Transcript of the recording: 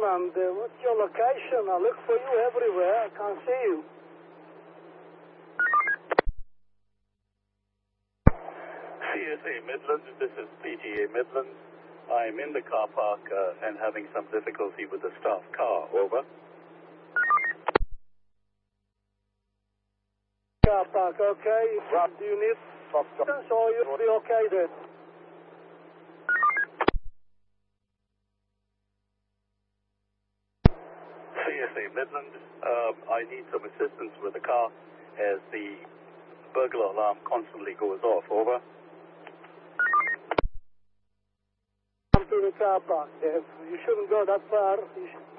and what's your location? I look for you everywhere. I can't see you. CSA Midlands, this is PTA Midlands. I'm in the car park and having some difficulty with the staff car. Over. Car park, okay. Do you need assistance or you'll be okay there? CSA Midlands, I need some assistance with the car as the burglar alarm constantly goes off. Over. Come to the car park, Dave. You shouldn't go that far. You should